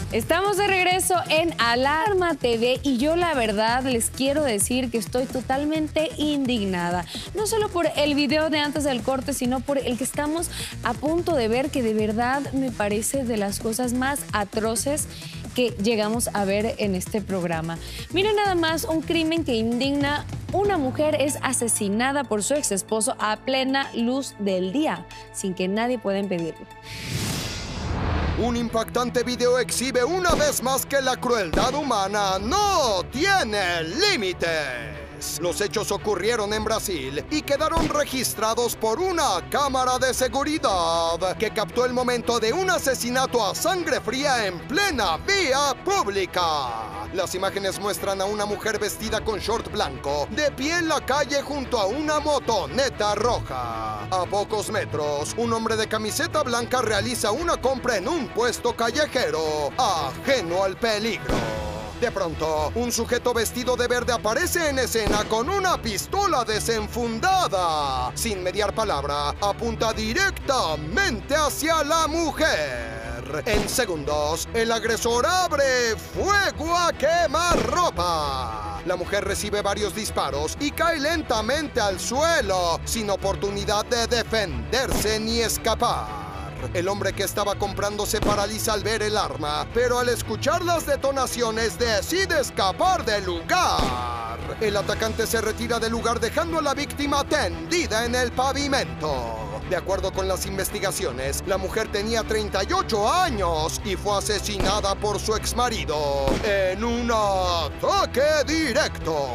Estamos de regreso en Alarma TV y yo la verdad les quiero decir que estoy totalmente indignada. No solo por el video de antes del corte, sino por el que estamos a punto de ver, que de verdad me parece de las cosas más atroces que llegamos a ver en este programa. Miren nada más, un crimen que indigna. Una mujer es asesinada por su ex esposo a plena luz del día, sin que nadie pueda impedirlo. Un impactante video exhibe una vez más que la crueldad humana no tiene límites. Los hechos ocurrieron en Brasil y quedaron registrados por una cámara de seguridad que captó el momento de un asesinato a sangre fría en plena vía pública. Las imágenes muestran a una mujer vestida con short blanco, de pie en la calle junto a una motoneta roja. A pocos metros, un hombre de camiseta blanca realiza una compra en un puesto callejero, ajeno al peligro. De pronto, un sujeto vestido de verde aparece en escena con una pistola desenfundada. Sin mediar palabra, apunta directamente hacia la mujer. En segundos, el agresor abre fuego a quemarropa. La mujer recibe varios disparos y cae lentamente al suelo, sin oportunidad de defenderse ni escapar. El hombre que estaba comprando se paraliza al ver el arma, pero al escuchar las detonaciones decide escapar del lugar. El atacante se retira del lugar dejando a la víctima tendida en el pavimento. De acuerdo con las investigaciones, la mujer tenía 38 años y fue asesinada por su exmarido en un ataque directo.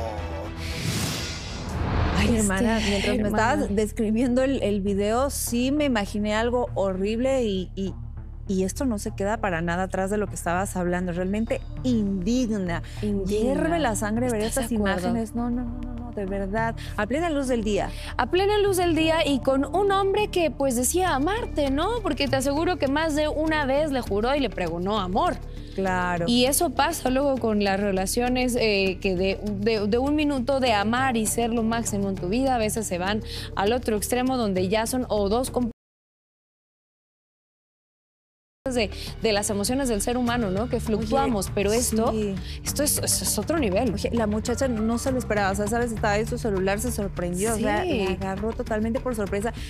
Ay, hermana, mientras me estabas describiendo el video, sí me imaginé algo horrible y esto no se queda para nada atrás de lo que estabas hablando. Realmente indigna. Hierve la sangre ver estas imágenes. No, de verdad. A plena luz del día. A plena luz del día y con un hombre que pues decía amarte, ¿no? Porque te aseguro que más de una vez le juró y le pregonó amor. Claro. Y eso pasa luego con las relaciones que de un minuto de amar y ser lo máximo en tu vida, a veces se van al otro extremo donde ya son o dos de las emociones del ser humano, ¿no? Que fluctuamos, oye, pero esto es otro nivel. Oye, la muchacha no se lo esperaba, o sea, ¿sabes? Estaba en su celular, se sorprendió, sí. O sea, la agarró totalmente por sorpresa.